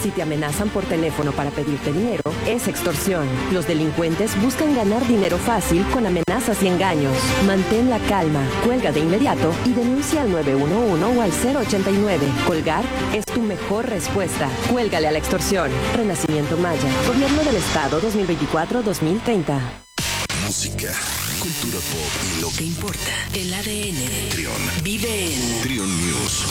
Si te amenazan por teléfono para pedirte dinero, es extorsión. Los delincuentes buscan ganar dinero fácil con amenazas y engaños. Mantén la calma, cuelga de inmediato y denuncia al 911 o al 089. Colgar es tu mejor respuesta. Cuélgale a la extorsión. Renacimiento Maya. Gobierno del Estado 2024-2030. Música, cultura pop y lo que importa. El ADN de Trión. Vive en Trión News.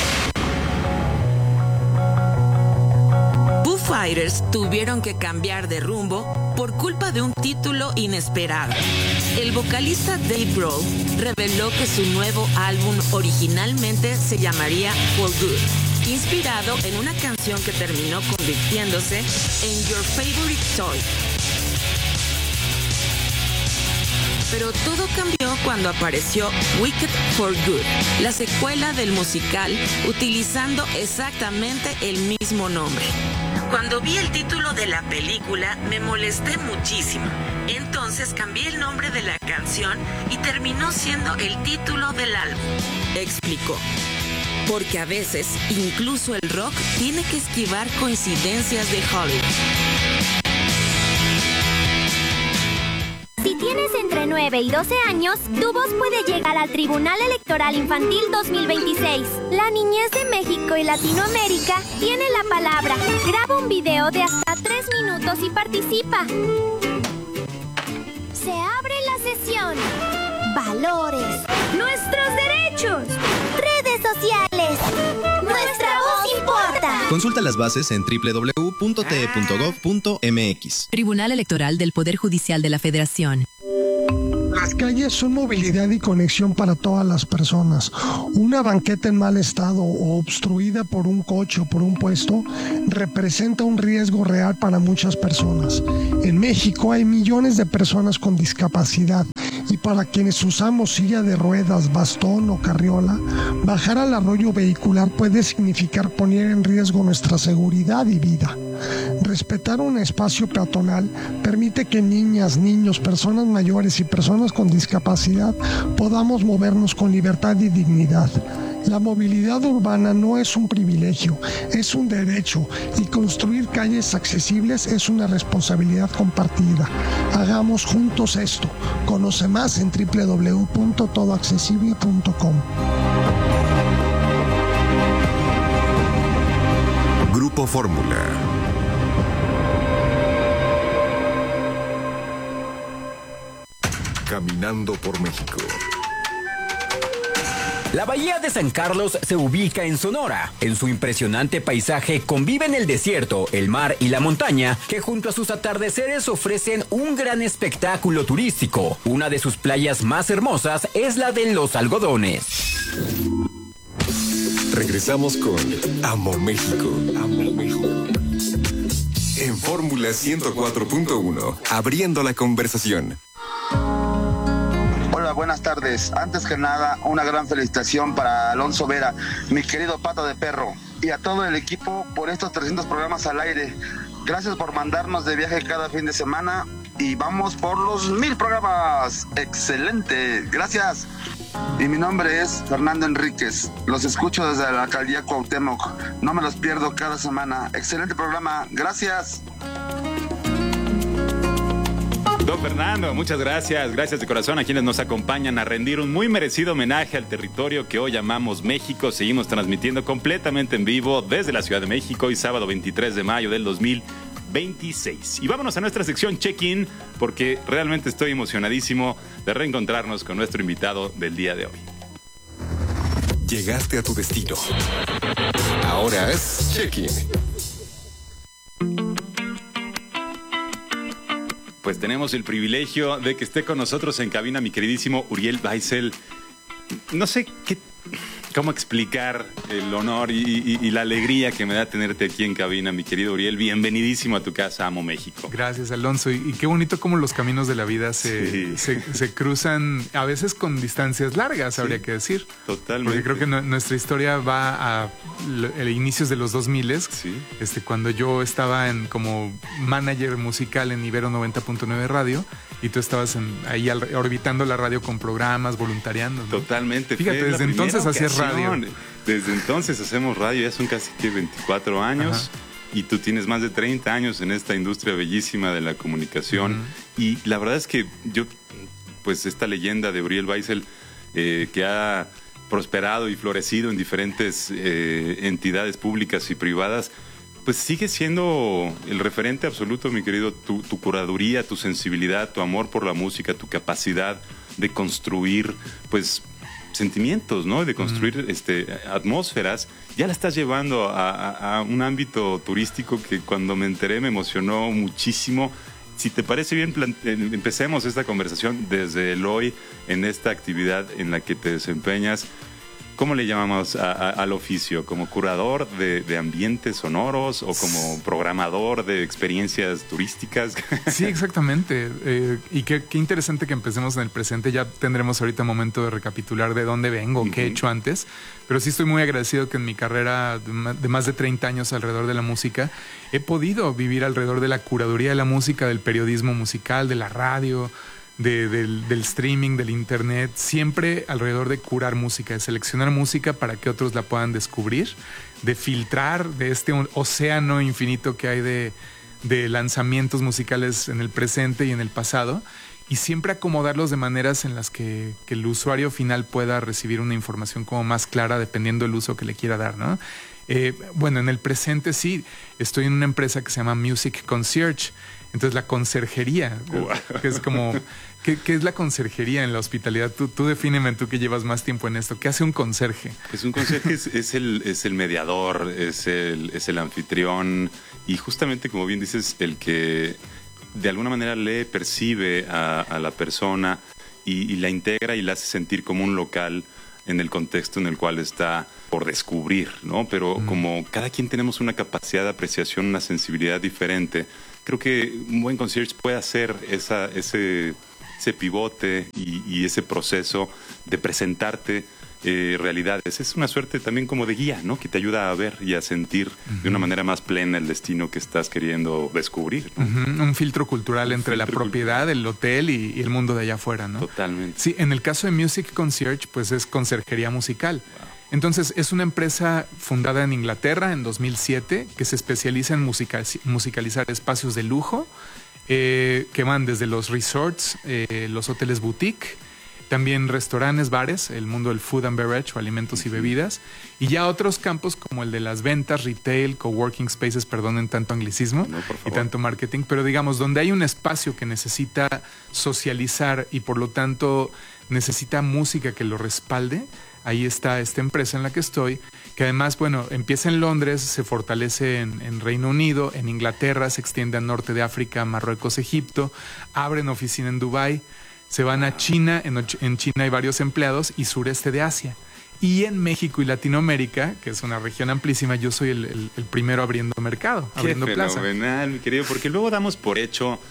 Foo Fighters tuvieron que cambiar de rumbo por culpa de un título inesperado. El vocalista Dave Grohl reveló que su nuevo álbum originalmente se llamaría For Good, inspirado en una canción que terminó convirtiéndose en Your Favorite Toy. Pero todo cambió cuando apareció Wicked for Good, la secuela del musical, utilizando exactamente el mismo nombre. Cuando vi el título de la película, me molesté muchísimo. Entonces cambié el nombre de la canción y terminó siendo el título del álbum, explicó. Porque a veces, incluso el rock tiene que esquivar coincidencias de Hollywood. Si tienes entre 9 y 12 años, tu voz puede llegar al Tribunal Electoral Infantil 2026. La niñez de México y Latinoamérica tiene la palabra. Graba un video de hasta 3 minutos y participa. Se abre la sesión. Valores. Nuestros derechos. Redes sociales. Nuestra voz importa. Consulta las bases en www.te.gov.mx. Tribunal Electoral del Poder Judicial de la Federación. Las calles son movilidad y conexión para todas las personas. Una banqueta en mal estado o obstruida por un coche o por un puesto representa un riesgo real para muchas personas. En México hay millones de personas con discapacidad y para quienes usamos silla de ruedas, bastón o carriola, bajar al arroyo vehicular puede significar poner en riesgo nuestra seguridad y vida. Respetar un espacio peatonal permite que niñas, niños, personas mayores y personas con discapacidad podamos movernos con libertad y dignidad. La movilidad urbana no es un privilegio, es un derecho y construir calles accesibles es una responsabilidad compartida. Hagamos juntos esto. Conoce más en www.todoaccesible.com. Grupo Fórmula. Caminando por México. La bahía de San Carlos se ubica en Sonora. En su impresionante paisaje conviven el desierto, el mar y la montaña, que junto a sus atardeceres ofrecen un gran espectáculo turístico. Una de sus playas más hermosas es la de Los Algodones. Regresamos con Amo México. Amo México. En Fórmula 104.1, abriendo la conversación. Hola, buenas tardes. Antes que nada, una gran felicitación para Alonso Vera, mi querido Pata de Perro, y a todo el equipo por estos 300 programas al aire. Gracias por mandarnos de viaje cada fin de semana y vamos por los 1000 programas. ¡Excelente! Gracias. Y mi nombre es Fernando Enríquez. Los escucho desde la alcaldía Cuauhtémoc. No me los pierdo cada semana. Excelente programa. Gracias. Don Fernando, muchas gracias. Gracias de corazón a quienes nos acompañan a rendir un muy merecido homenaje al territorio que hoy llamamos México. Seguimos transmitiendo completamente en vivo desde la Ciudad de México hoy sábado 23 de mayo del 2026. Y vámonos a nuestra sección Check-in porque realmente estoy emocionadísimo de reencontrarnos con nuestro invitado del día de hoy. Llegaste a tu destino. Ahora es Check-in. Pues tenemos el privilegio de que esté con nosotros en cabina mi queridísimo Uriel Weissel. No sé cómo explicar el honor y la alegría que me da tenerte aquí en cabina, mi querido Uriel. Bienvenidísimo a tu casa, Amo México. Gracias, Alonso. Y qué bonito cómo los caminos de la vida se cruzan, a veces con distancias largas, sí, habría que decir. Totalmente. Porque creo que nuestra historia va a inicios de los 2000, sí, cuando yo estaba como manager musical en Ibero 90.9 Radio, y tú estabas ahí orbitando la radio con programas, voluntariando, ¿no? Totalmente. Fíjate, desde entonces hacías radio. Desde entonces hacemos radio, ya son casi 24 años. Ajá. y tú tienes más de 30 años en esta industria bellísima de la comunicación. Y la verdad es que yo, pues esta leyenda de Uriel Weissel, que ha prosperado y florecido en diferentes entidades públicas y privadas, pues sigue siendo el referente absoluto, mi querido. Tu curaduría, tu sensibilidad, tu amor por la música, tu capacidad de construir, pues, sentimientos, ¿no? De construir atmósferas, ya la estás llevando a un ámbito turístico que cuando me enteré me emocionó muchísimo. Si te parece bien, empecemos esta conversación desde el hoy en esta actividad en la que te desempeñas. ¿Cómo le llamamos al oficio? ¿Como curador de ambientes sonoros o como programador de experiencias turísticas? Sí, exactamente. Y qué interesante que empecemos en el presente. Ya tendremos ahorita momento de recapitular de dónde vengo, qué he hecho antes. Pero sí estoy muy agradecido que en mi carrera de más de 30 años alrededor de la música he podido vivir alrededor de la curaduría de la música, del periodismo musical, de la radio, del streaming, del internet, siempre alrededor de curar música, de seleccionar música para que otros la puedan descubrir, de filtrar de este océano infinito que hay de lanzamientos musicales en el presente y en el pasado, y siempre acomodarlos de maneras en las que el usuario final pueda recibir una información como más clara dependiendo del uso que le quiera dar, ¿no? Bueno, en el presente sí, estoy en una empresa que se llama Music Concierge. Entonces la conserjería, que es como, ¿qué es la conserjería en la hospitalidad? Tú defíneme, tú que llevas más tiempo en esto. ¿Qué hace un conserje? Pues un conserje es el mediador, es el anfitrión, y justamente, como bien dices, el que de alguna manera le percibe a la persona y la integra y la hace sentir como un local en el contexto en el cual está por descubrir, ¿no? Pero como cada quien tenemos una capacidad de apreciación, una sensibilidad diferente, creo que un buen concierge puede hacer ese pivote y ese proceso de presentarte realidades. Es una suerte también como de guía, ¿no? Que te ayuda a ver y a sentir de una manera más plena el destino que estás queriendo descubrir, ¿no? Un filtro cultural entre la propiedad, el hotel y el mundo de allá afuera, ¿no? Totalmente. Sí, en el caso de Music Concierge, pues es conserjería musical. Wow. Entonces, es una empresa fundada en Inglaterra en 2007 que se especializa en musicalizar espacios de lujo que van desde los resorts, los hoteles boutique, también restaurantes, bares, el mundo del food and beverage o alimentos y bebidas, y ya otros campos como el de las ventas, retail, coworking spaces, perdonen tanto anglicismo y tanto marketing, pero digamos, donde hay un espacio que necesita socializar y por lo tanto necesita música que lo respalde, ahí está esta empresa en la que estoy, que además, bueno, empieza en Londres, se fortalece en Reino Unido, en Inglaterra, se extiende al norte de África, Marruecos, Egipto, abren oficina en Dubái, se van a China, en China hay varios empleados, y sureste de Asia. Y en México y Latinoamérica, que es una región amplísima, yo soy el primero abriendo mercado, abriendo plaza. Qué fenomenal, mi querido, porque luego damos por hecho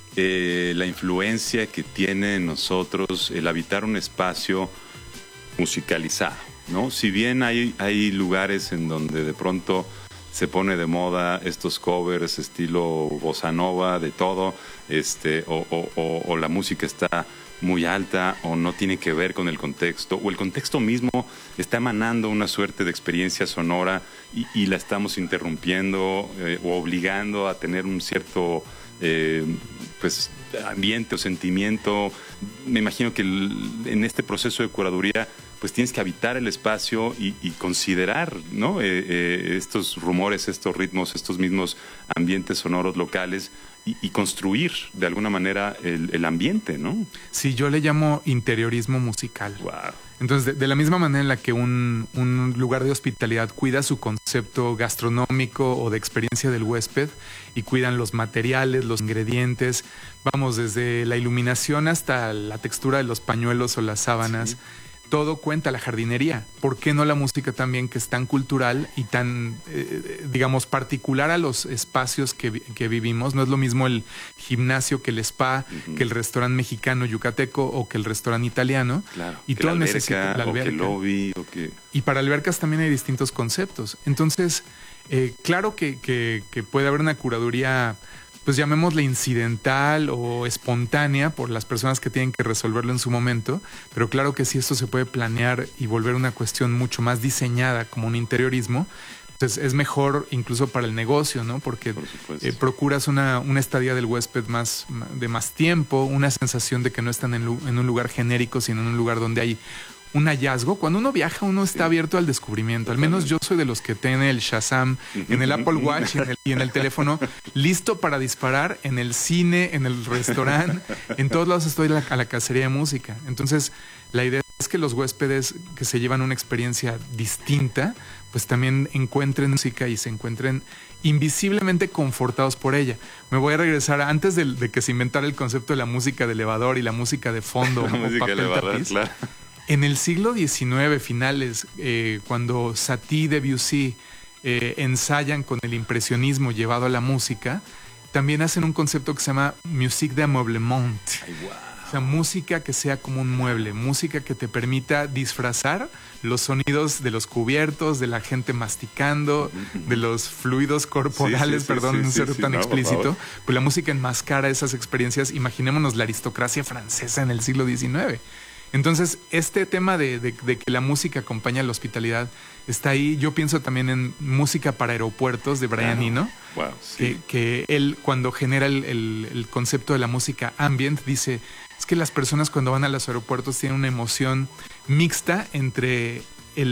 la influencia que tiene en nosotros el habitar un espacio musicalizado, ¿no? Si bien hay lugares en donde de pronto se pone de moda estos covers estilo bossa nova, de todo, o la música está muy alta o no tiene que ver con el contexto, o el contexto mismo está emanando una suerte de experiencia sonora y la estamos interrumpiendo o obligando a tener un cierto pues ambiente o sentimiento. Me imagino que en este proceso de curaduría pues tienes que habitar el espacio y considerar, ¿no? Estos rumores, estos ritmos, estos mismos ambientes sonoros locales y construir de alguna manera el ambiente, ¿no? Sí, yo le llamo interiorismo musical. Wow. Entonces, de la misma manera en la que un lugar de hospitalidad cuida su concepto gastronómico o de experiencia del huésped y cuidan los materiales, los ingredientes, vamos, desde la iluminación hasta la textura de los pañuelos o las sábanas. Sí. Todo cuenta, la jardinería. ¿Por qué no la música también, que es tan cultural y tan, digamos, particular a los espacios que vivimos? No es lo mismo el gimnasio que el spa, que el restaurante mexicano yucateco o que el restaurante italiano. Claro, y todo necesita la alberca, o que el lobby. Y para albercas también hay distintos conceptos. Entonces, claro que puede haber una curaduría, pues llamémosle incidental o espontánea por las personas que tienen que resolverlo en su momento, pero claro que sí, esto se puede planear y volver una cuestión mucho más diseñada como un interiorismo, Entonces es mejor incluso para el negocio, ¿no? Porque procuras una estadía del huésped de más tiempo, una sensación de que no están en un lugar genérico, sino en un lugar donde hay un hallazgo. Cuando uno viaja, uno está abierto al descubrimiento. Al menos yo soy de los que tiene el Shazam en el Apple Watch y en el teléfono, listo para disparar en el cine, en el restaurante. En todos lados estoy a la cacería de música. Entonces, la idea es que los huéspedes que se llevan una experiencia distinta, pues también encuentren música y se encuentren invisiblemente confortados por ella. Me voy a regresar antes de que se inventara el concepto de la música de elevador y la música de fondo. La música de elevador, tapiz. claro. En el siglo XIX, finales, cuando Satie y Debussy ensayan con el impresionismo llevado a la música, también hacen un concepto que se llama musique d'ameublement. Ay, wow. O sea, música que sea como un mueble, música que te permita disfrazar los sonidos de los cubiertos, de la gente masticando, de los fluidos corporales, no ser tan explícito. Pues la música enmascara esas experiencias. Imaginémonos la aristocracia francesa en el siglo XIX. Entonces, este tema de que la música acompaña a la hospitalidad está ahí. Yo pienso también en música para aeropuertos de Brian Eno, wow, sí. que él, cuando genera el concepto de la música ambient, dice, es que las personas cuando van a los aeropuertos tienen una emoción mixta entre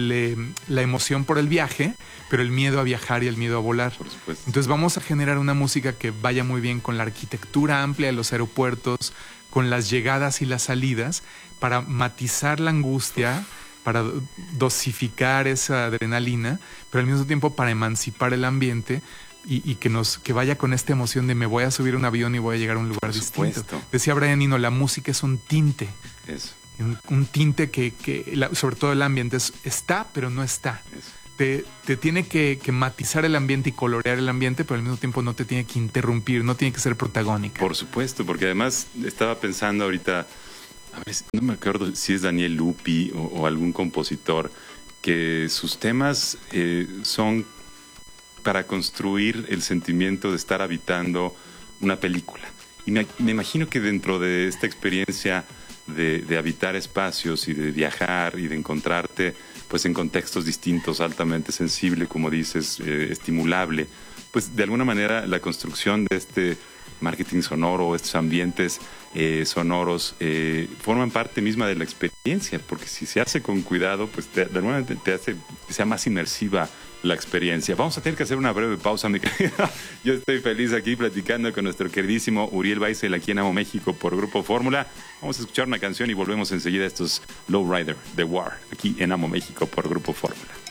la emoción por el viaje, pero el miedo a viajar y el miedo a volar. Por supuesto. Entonces vamos a generar una música que vaya muy bien con la arquitectura amplia de los aeropuertos, con las llegadas y las salidas, para matizar la angustia, para dosificar esa adrenalina, pero al mismo tiempo para emancipar el ambiente y que vaya con esta emoción de me voy a subir a un avión y voy a llegar a un lugar distinto. Decía Brian Eno, la música es un tinte. Eso. Un tinte que sobre todo el ambiente está, pero no está. Eso. Te tiene que matizar el ambiente y colorear el ambiente, pero al mismo tiempo no te tiene que interrumpir, no tiene que ser protagónica. Por supuesto, porque además estaba pensando ahorita, a ver, no me acuerdo si es Daniel Lupi o algún compositor, que sus temas son para construir el sentimiento de estar habitando una película. Y me imagino que dentro de esta experiencia de habitar espacios y de viajar y de encontrarte pues en contextos distintos, altamente sensible, como dices, estimulable, pues de alguna manera la construcción de este marketing sonoro, estos ambientes sonoros, forman parte misma de la experiencia, porque si se hace con cuidado, pues de alguna manera te hace que sea más inmersiva la experiencia. Vamos a tener que hacer una breve pausa, mi querida. Yo estoy feliz aquí platicando con nuestro queridísimo Uriel Weissel aquí en Amo México por Grupo Fórmula. Vamos a escuchar una canción y volvemos enseguida. Estos Lowrider, The War, aquí en Amo México por Grupo Fórmula.